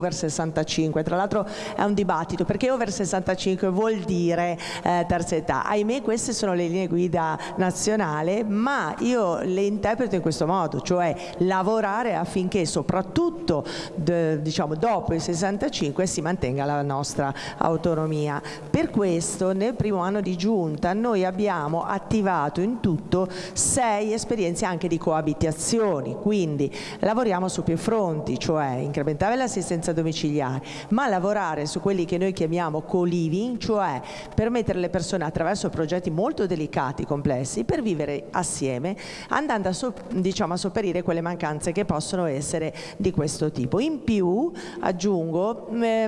over 65, tra l'altro è un dibattito, perché over 65 vuol dire terza età. Ahimè, queste sono le linee guida nazionali, ma io le interpreto in questo modo, cioè lavorare affinché soprattutto diciamo dopo i 65 si mantenga la nostra autonomia. Per questo nel primo anno di giunta noi abbiamo attivato in tutto 6 esperienze anche di coabitazioni, quindi lavoriamo su più fronti, cioè incrementare l'assistenza domiciliare, ma lavorare su quelli che noi chiamiamo co-living, cioè permettere alle persone attraverso progetti molto delicati, complessi, per vivere assieme, andando a sopperire quelle mancanze che possono essere di questo tipo. In più aggiungo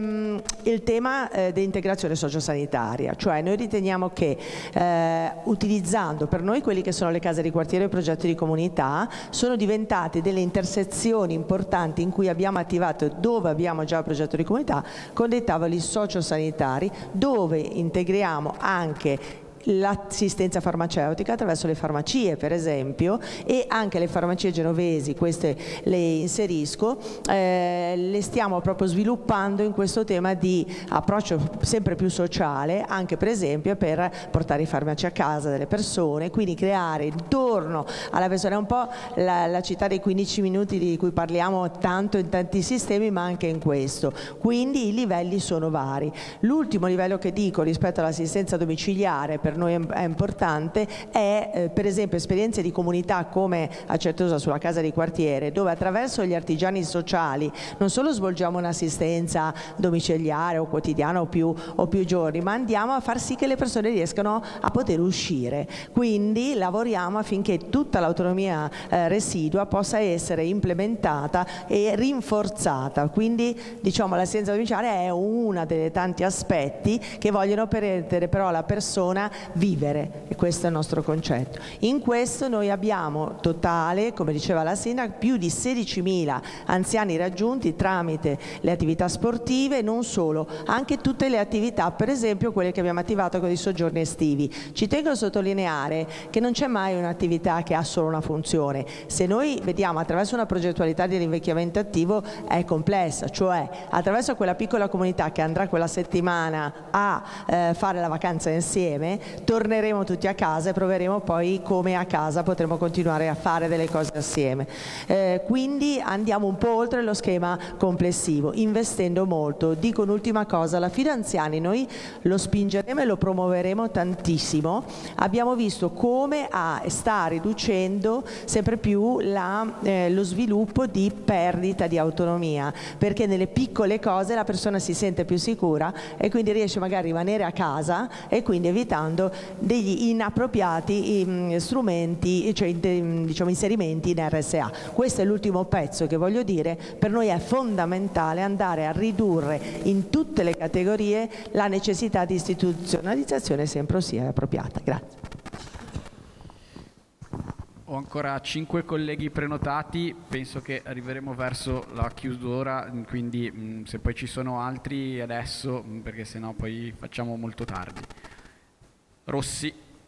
il tema dell'integrazione sociosanitaria, cioè noi riteniamo che utilizzando per noi quelli che sono le case di quartiere e i progetti di comunità sono diventate delle intersezioni importanti in cui abbiamo attivato, dove abbiamo già il progetto di comunità, con dei tavoli sociosanitari dove integriamo anche l'assistenza farmaceutica attraverso le farmacie, per esempio, e anche le farmacie genovesi, queste le inserisco, le stiamo proprio sviluppando in questo tema di approccio sempre più sociale, anche per esempio per portare i farmaci a casa delle persone, quindi creare intorno alla persona, un po' la città dei 15 minuti di cui parliamo tanto in tanti sistemi, ma anche in questo. Quindi i livelli sono vari. L'ultimo livello che dico rispetto all'assistenza domiciliare, per noi è importante, è per esempio esperienze di comunità come a Certosa sulla casa di quartiere, dove attraverso gli artigiani sociali non solo svolgiamo un'assistenza domiciliare o quotidiana o più giorni, ma andiamo a far sì che le persone riescano a poter uscire. Quindi lavoriamo affinché tutta l'autonomia residua possa essere implementata e rinforzata. Quindi diciamo l'assistenza domiciliare è uno dei tanti aspetti che vogliono permettere però alla persona vivere, e questo è il nostro concetto. In questo noi abbiamo totale, come diceva la Sindaca, più di 16.000 anziani raggiunti tramite le attività sportive, non solo, anche tutte le attività, per esempio quelle che abbiamo attivato con i soggiorni estivi. Ci tengo a sottolineare che non c'è mai un'attività che ha solo una funzione. Se noi vediamo attraverso una progettualità dell'invecchiamento attivo è complessa, cioè attraverso quella piccola comunità che andrà quella settimana a fare la vacanza insieme, torneremo tutti a casa e proveremo poi come a casa potremo continuare a fare delle cose assieme. Quindi andiamo un po' oltre lo schema complessivo, investendo molto. Dico un'ultima cosa, la Fido Anziani noi lo spingeremo e lo promuoveremo tantissimo. Abbiamo visto come sta riducendo sempre più lo sviluppo di perdita di autonomia, perché nelle piccole cose la persona si sente più sicura e quindi riesce magari a rimanere a casa, e quindi evitando degli inappropriati strumenti, cioè diciamo inserimenti in RSA. Questo è l'ultimo pezzo che voglio dire. Per noi è fondamentale andare a ridurre in tutte le categorie la necessità di istituzionalizzazione sempre sia appropriata. Grazie. Ho ancora 5 colleghi prenotati, penso che arriveremo verso la chiusura, quindi se poi ci sono altri adesso, perché sennò poi facciamo molto tardi. Rossi.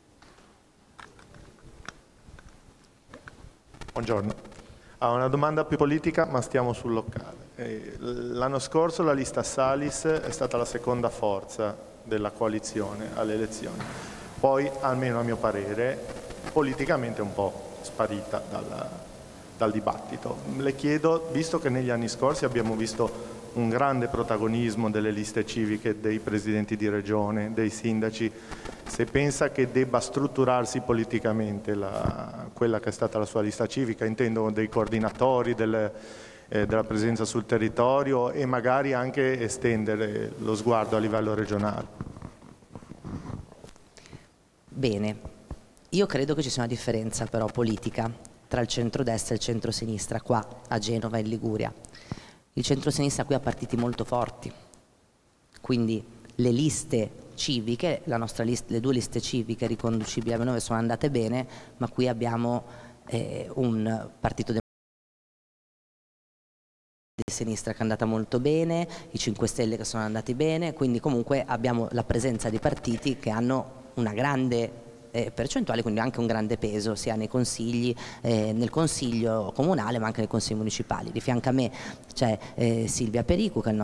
Buongiorno. Una domanda più politica, ma stiamo sul locale. L'anno scorso la lista Salis è stata la seconda forza della coalizione alle elezioni. Poi, almeno a mio parere, politicamente è un po' sparita dal dibattito. Le chiedo, visto che negli anni scorsi abbiamo visto un grande protagonismo delle liste civiche, dei presidenti di regione, dei sindaci, se pensa che debba strutturarsi politicamente quella che è stata la sua lista civica, intendo dei coordinatori, della presenza sul territorio, e magari anche estendere lo sguardo a livello regionale. Bene. Io credo che ci sia una differenza però politica tra il centrodestra e il centrosinistra qua a Genova e in Liguria. Il centrosinistra qui ha partiti molto forti, quindi le liste civiche, le 2 liste civiche riconducibili a Genova sono andate bene, ma qui abbiamo un partito di sinistra che è andata molto bene, i 5 Stelle che sono andati bene, quindi comunque abbiamo la presenza di partiti che hanno una grande percentuali, quindi anche un grande peso sia nei consigli, nel consiglio comunale ma anche nei consigli municipali. Di fianco a me c'è Silvia Pericu, che è il